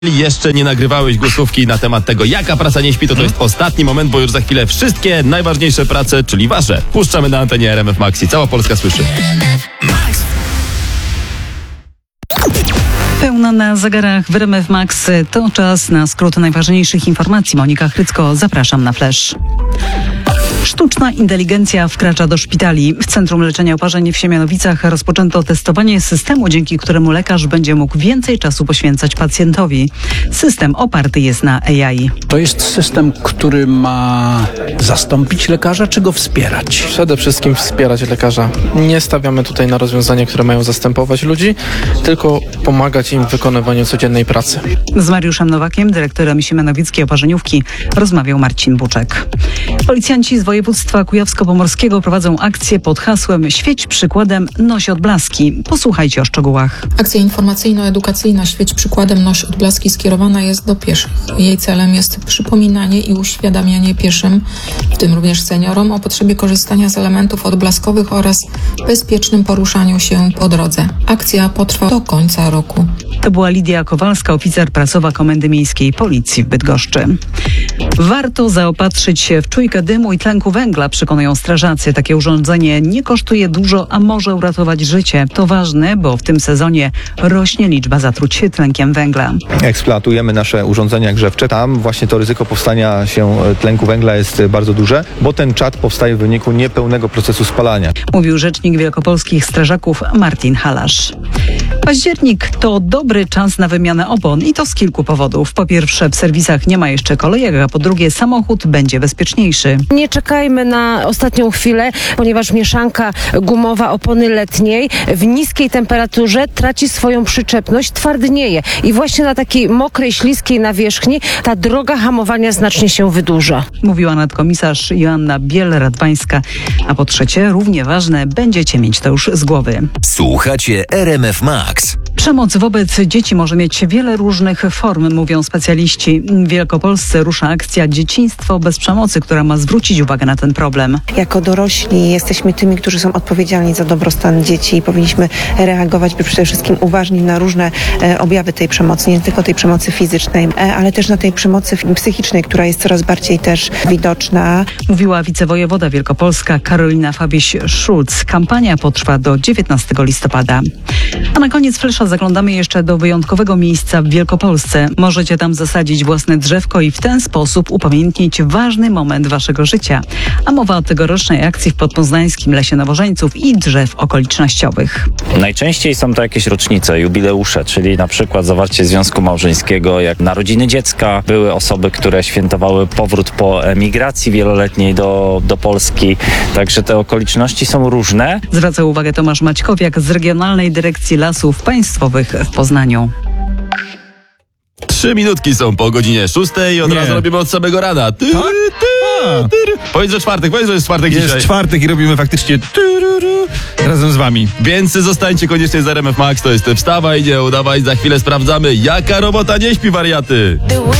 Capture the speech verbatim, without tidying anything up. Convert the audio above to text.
Jeśli jeszcze nie nagrywałeś głosówki na temat tego, jaka praca nie śpi, to to jest ostatni moment, bo już za chwilę wszystkie najważniejsze prace, czyli wasze, puszczamy na antenie R M F Max i cała Polska słyszy. Pełna na zegarach w R M F Max. To czas na skrót najważniejszych informacji. Monika Chrycko, zapraszam na Flash. Sztuczna inteligencja wkracza do szpitali. W Centrum Leczenia Oparzeń w Siemianowicach rozpoczęto testowanie systemu, dzięki któremu lekarz będzie mógł więcej czasu poświęcać pacjentowi. System oparty jest na A I. To jest system, który ma zastąpić lekarza, czy go wspierać? Przede wszystkim wspierać lekarza. Nie stawiamy tutaj na rozwiązania, które mają zastępować ludzi, tylko pomagać im w wykonywaniu codziennej pracy. Z Mariuszem Nowakiem, dyrektorem Siemianowickiej Oparzeniówki, rozmawiał Marcin Buczek. Policjanci z województwa kujawsko-pomorskiego prowadzą akcję pod hasłem „Świeć przykładem, noś odblaski”. Posłuchajcie o szczegółach. Akcja informacyjno-edukacyjna „Świeć przykładem, noś odblaski” skierowana jest do pieszych. Jej celem jest przypominanie i uświadamianie pieszym, w tym również seniorom, o potrzebie korzystania z elementów odblaskowych oraz bezpiecznym poruszaniu się po drodze. Akcja potrwa do końca roku. To była Lidia Kowalska, oficer prasowa Komendy Miejskiej Policji w Bydgoszczy. Warto zaopatrzyć się w czujkę dymu i tlenku węgla, przekonują strażacy. Takie urządzenie nie kosztuje dużo, a może uratować życie. To ważne, bo w tym sezonie rośnie liczba zatruć tlenkiem węgla. Eksploatujemy nasze urządzenia grzewcze. Tam właśnie to ryzyko powstania się tlenku węgla jest bardzo duże, bo ten czad powstaje w wyniku niepełnego procesu spalania. Mówił rzecznik wielkopolskich strażaków Martin Halasz. Październik to dobry czas na wymianę opon i to z kilku powodów. Po pierwsze, w serwisach nie ma jeszcze kolejek, a po drugie, samochód będzie bezpieczniejszy. Nie czekajmy na ostatnią chwilę, ponieważ mieszanka gumowa opony letniej w niskiej temperaturze traci swoją przyczepność, twardnieje i właśnie na takiej mokrej, śliskiej nawierzchni ta droga hamowania znacznie się wydłuża. Mówiła nadkomisarz Joanna Biel-Radwańska. A po trzecie, równie ważne, będziecie mieć to już z głowy. Słuchacie R M F Max. Przemoc wobec dzieci może mieć wiele różnych form, mówią specjaliści. W Wielkopolsce rusza akcja Dzieciństwo bez przemocy, która ma zwrócić uwagę na ten problem. Jako dorośli jesteśmy tymi, którzy są odpowiedzialni za dobrostan dzieci i powinniśmy reagować, by przede wszystkim uważni na różne e, objawy tej przemocy, nie tylko tej przemocy fizycznej, e, ale też na tej przemocy psychicznej, która jest coraz bardziej też widoczna. Mówiła wicewojewoda wielkopolska Karolina Fabiś-Szulc. Kampania potrwa do dziewiętnastego listopada. A na koniec Flesza zaglądamy jeszcze do wyjątkowego miejsca w Wielkopolsce. Możecie tam zasadzić własne drzewko i w ten sposób upamiętnić ważny moment waszego życia. A mowa o tegorocznej akcji w Podpoznańskim Lesie Nowożeńców i drzew okolicznościowych. Najczęściej są to jakieś rocznice, jubileusze, czyli na przykład zawarcie związku małżeńskiego, jak narodziny dziecka. Były osoby, które świętowały powrót po emigracji wieloletniej do, do Polski. Także te okoliczności są różne. Zwraca uwagę Tomasz Maćkowiak z Regionalnej Dyrekcji Lasów Państwowych w Poznaniu. Trzy minutki są po godzinie szóstej i od Nie. razu robimy od samego rana. Ty, Tak? ty, ty. Powiedz, że czwartek, powiedz, że jest czwartek Jest dzisiaj. czwartek i robimy faktycznie tururu, razem z wami. Więc zostańcie koniecznie z R M F Max, to jest wstawaj, nie udawaj, za chwilę sprawdzamy, jaka robota nie śpi, wariaty.